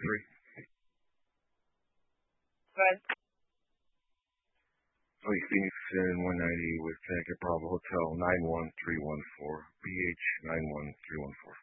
Good. Phoenix and 190 with Tanker Bravo Hotel 91314, BH 91314.